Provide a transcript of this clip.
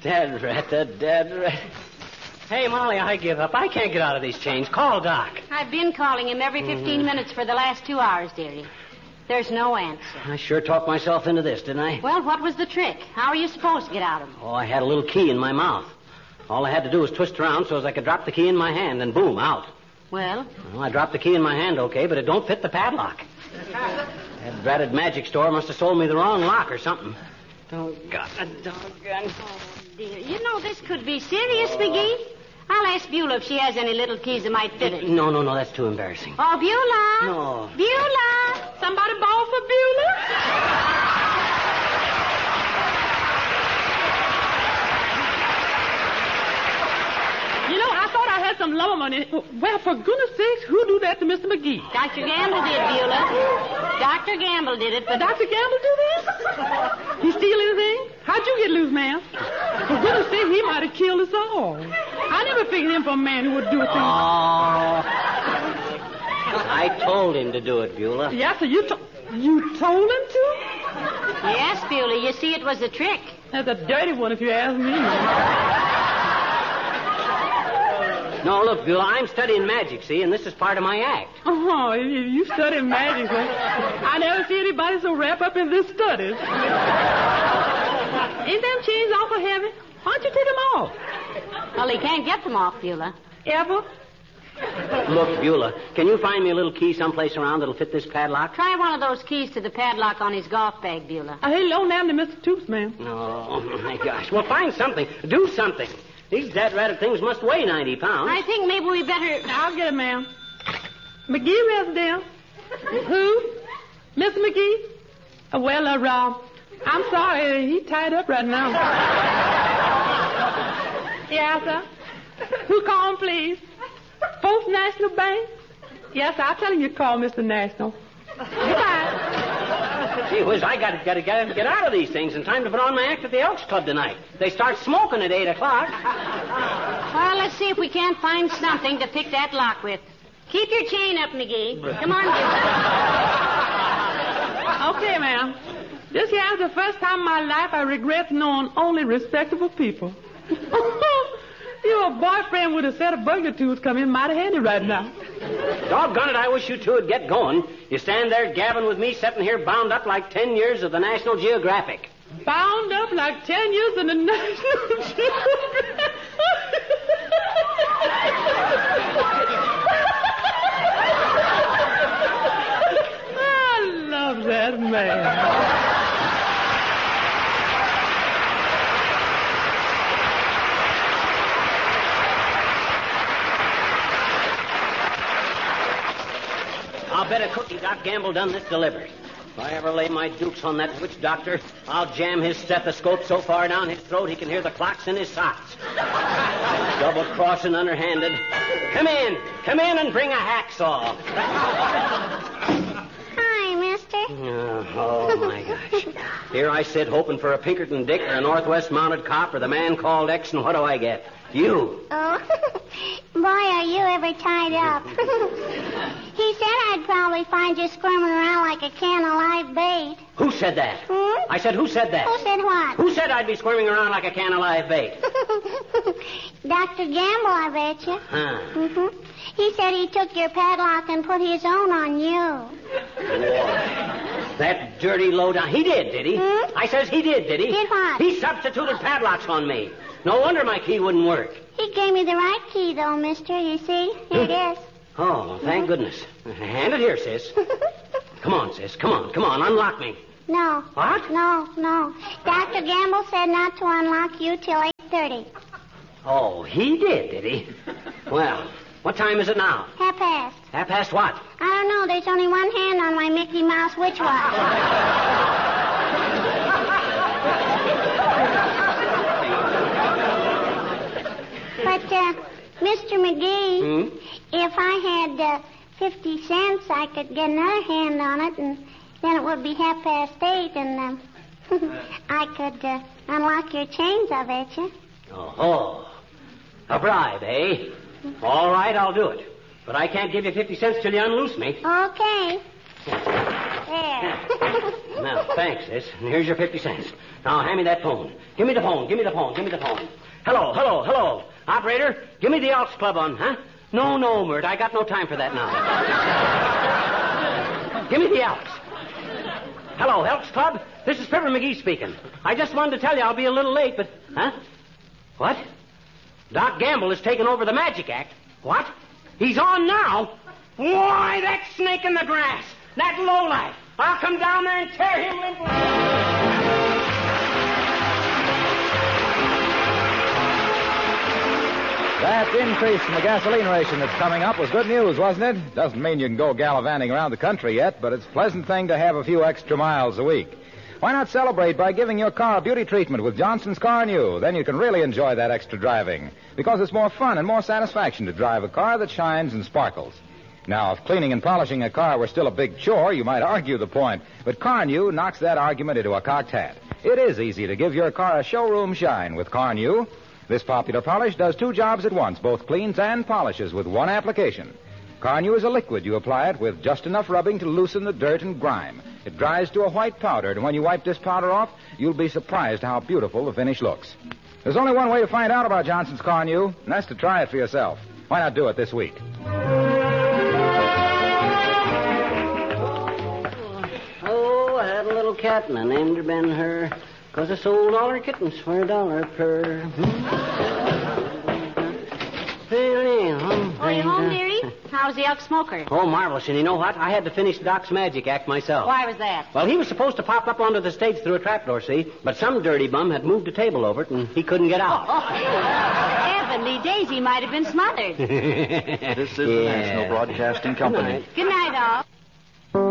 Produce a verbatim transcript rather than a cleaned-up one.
Dead rat, the dead rat. Hey, Molly, I give up. I can't get out of these chains. Call Doc. I've been calling him every fifteen mm. minutes for the last two hours, dearie. There's no answer. I sure talked myself into this, didn't I? Well, what was the trick? How are you supposed to get out of him? Oh, I had a little key in my mouth. All I had to do was twist around so as I could drop the key in my hand, and boom, out. Well? Well, I dropped the key in my hand, okay, but it don't fit the padlock. That dratted magic store must have sold me the wrong lock or something. Doggone a doggone. Oh, dear. You know, this could be serious, McGee. I'll ask Beulah if she has any little keys that might fit it. No, no, no, that's too embarrassing. Oh, Beulah. No. Beulah. Somebody bawl for Beulah? You know, I thought I had some lumber money. Well, for goodness sakes, who do that to Mister McGee? Doctor Gamble did, Beulah. Doctor Gamble did it, but... Doctor Gamble do this? He steal anything? How'd you get loose, ma'am? For goodness sake, he might have killed us all. I never figured him for a man who would do a thing. Oh. I told him to do it, Beulah. Yes, sir. You, to- you told him to? Yes, Beulah. You see, it was a trick. That's a dirty one, if you ask me. No, look, Beulah, I'm studying magic, see, and this is part of my act. Oh, you, you study magic, huh? I never see anybody so wrapped up in this studies. Ain't them chains awful heavy? Why don't you take them off? Well, he can't get them off, Beulah. Ever? Look, Beulah, can you find me a little key someplace around that'll fit this padlock? Try one of those keys to the padlock on his golf bag, Beulah. I hate loan them to Mister Toops, ma'am. Oh, my gosh. Well, find something. Do something. These dead-ratted things must weigh ninety pounds. I think maybe we better... I'll get it, ma'am. McGee Resdale. Who? Mister McGee? Uh, well, uh, Rob, I'm sorry. He's tied up right now. Yes, sir. Who called, please? Post National Bank? Yes, I'll tell him you call Mister National. Goodbye. Gee whiz, I gotta, gotta, gotta get out of these things in time to put on my act at the Elks Club tonight. They start smoking at eight o'clock. Well, let's see if we can't find something to pick that lock with. Keep your chain up, McGee. Come on, Beulah. Okay, ma'am. This here's the first time in my life I regret knowing only respectable people. Your boyfriend with a set of burglar tools come in mighty handy right now. Doggone it, I wish you two would get going. You stand there gabbing with me, sitting here bound up like ten years of the National Geographic. Bound up like ten years of the National Geographic? I love that man. I'll bet a cookie Doc Gamble done this deliberate. If I ever lay my dukes on that witch doctor, I'll jam his stethoscope so far down his throat he can hear the clocks in his socks. Double-crossing, underhanded. Come in. Come in and bring a hacksaw. Hi, mister. Oh, oh, my gosh. Here I sit hoping for a Pinkerton Dick or a Northwest Mounted Cop or the man called X, and what do I get? You. Oh, boy, are you ever tied up. He said I'd probably find you squirming around like a can of live bait. Who said that? Hmm? I said, who said that? Who said what? Who said I'd be squirming around like a can of live bait? Doctor Gamble, I bet you. Huh. Mm-hmm. He said he took your padlock and put his own on you. That dirty lowdown. He did, did he? Hmm? I says he did, did he? Did what? He substituted padlocks on me. No wonder my key wouldn't work. He gave me the right key, though, mister. You see? Here it is. Oh, well, thank goodness. Hand it here, sis. Come on, sis. Come on. Come on. Unlock me. No. What? No, no. Doctor Gamble said not to unlock you till eight thirty. Oh, he did, did he? Well, what time is it now? Half past. Half past what? I don't know. There's only one hand on my Mickey Mouse witch watch. But, uh, Mister McGee, Hmm? if I had uh, fifty cents, I could get another hand on it, and then it would be half past eight, and um, I could uh, unlock your chains, I bet you. Oh, a bribe, eh? All right, I'll do it. But I can't give you fifty cents till you unloose me. Okay. There. Now, thanks, sis. And here's your fifty cents. Now, hand me that phone. Give me the phone. Give me the phone. Give me the phone. Hello, hello, hello. Operator, give me the Elks Club on, huh? No, no, Mert. I got no time for that now. Give me the Elks. Hello, Elks Club. This is Fibber McGee speaking. I just wanted to tell you I'll be a little late, but... Huh? What? Doc Gamble has taken over the Magic Act. What? He's on now? Why, that snake in the grass. That lowlife. I'll come down there and tear him limp. That increase in the gasoline ration that's coming up was good news, wasn't it? Doesn't mean you can go gallivanting around the country yet, but it's a pleasant thing to have a few extra miles a week. Why not celebrate by giving your car a beauty treatment with Johnson's Car New? Then you can really enjoy that extra driving, because it's more fun and more satisfaction to drive a car that shines and sparkles. Now, if cleaning and polishing a car were still a big chore, you might argue the point, but Car New knocks that argument into a cocked hat. It is easy to give your car a showroom shine with Car New. This popular polish does two jobs at once, both cleans and polishes with one application. Car New is a liquid. You apply it with just enough rubbing to loosen the dirt and grime. It dries to a white powder, and when you wipe this powder off, you'll be surprised how beautiful the finish looks. There's only one way to find out about Johnson's Car New, and that's to try it for yourself. Why not do it this week? Oh, I had a little cat, and I named her Ben-Hur, because I sold all her kittens for a dollar per. Oh, you home, dearie? How's the elk smoker? Oh, marvelous. And you know what? I had to finish Doc's Magic Act myself. Why was that? Well, he was supposed to pop up onto the stage through a trapdoor, see? But some dirty bum had moved a table over it, and he couldn't get out. Oh, Heavenly Daisy might have been smothered. This is the Yeah. National Broadcasting Company. Good night. Good night, all.